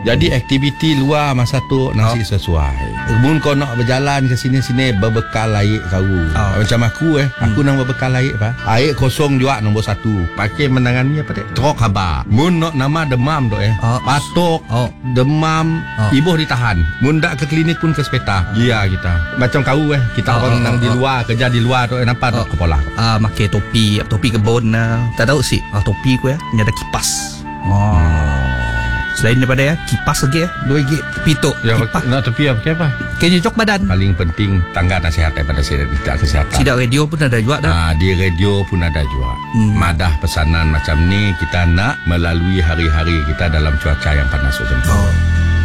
Jadi aktiviti luar masa tu nasi sesuai. Mun kau nak berjalan ke sini-sini berbekal air kau. Macam aku aku nang berbekal air air kosong juga nombor 1. Pakai menangani apa trok khabar. Mun nak nama demam tu patok demam ibuh ditahan. Mun dak ke klinik pun ke sepeta. Ya kita. Macam kau kita orang nang di luar kerja di luar tu nampak tak kepala. Pakai topi kebun. Tak tahu sih topi ku ada kipas. Selain daripada kipas lagi RM2 pitok kipas. Nak tepi pakai apa? Kena cocok badan. Paling penting tangga nasihat daripada tidak kesihatan. Sidak radio pun ada juga dah. Di radio pun ada juga. Madah pesanan macam ni kita nak melalui hari-hari kita dalam cuaca yang panas macam tu.